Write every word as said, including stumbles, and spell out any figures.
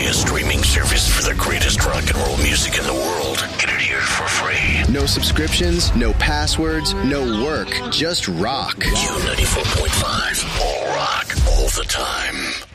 Play, a streaming service for the greatest rock and roll music in the world. Get it here for free. No subscriptions, no passwords, no work. Just rock. Q ninety-four point five. All rock, all the time.